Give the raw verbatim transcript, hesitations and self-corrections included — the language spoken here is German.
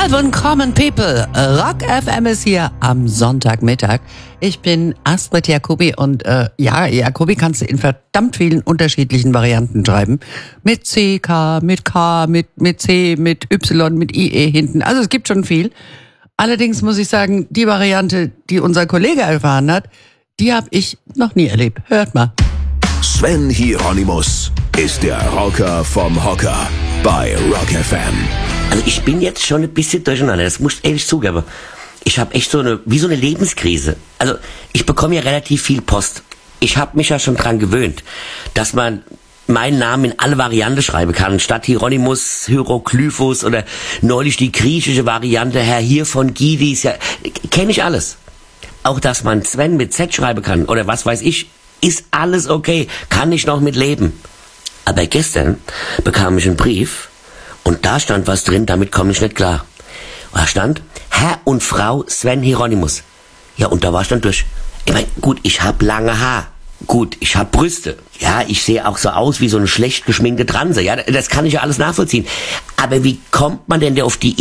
Calvin Common People, Rock F M ist hier am Sonntagmittag. Ich bin Astrid Jacobi und äh, ja, Jacobi kannst du in verdammt vielen unterschiedlichen Varianten schreiben. Mit C, K, mit K, mit, mit C, mit Y, mit I E hinten. Also es gibt schon viel. Allerdings muss ich sagen, die Variante, die unser Kollege erfahren hat, die habe ich noch nie erlebt. Hört mal. Sven Hieronymus ist der Rocker vom Hocker bei Rock F M. Also ich bin jetzt schon ein bisschen durcheinander, das muss ich ehrlich zugeben. Ich habe echt so eine, wie so eine Lebenskrise. Also ich bekomme ja relativ viel Post. Ich habe mich ja schon dran gewöhnt, dass man meinen Namen in alle Varianten schreiben kann. Statt Hieronymus, Hieroglyphus oder neulich die griechische Variante, Herr hier von Gidis. Ja, kenne ich alles. Auch dass man Sven mit Z schreiben kann oder was weiß ich, ist alles okay. Kann ich noch mit leben. Aber gestern bekam ich einen Brief und da stand was drin, damit komme ich nicht klar. Da stand Herr und Frau Sven Hieronymus. Ja, und da war ich dann durch. Ich meine, gut, ich habe lange Haar. Gut, ich habe Brüste. Ja, ich sehe auch so aus wie so eine schlecht geschminkte Transe. Ja, das kann ich ja alles nachvollziehen. Aber wie kommt man denn auf die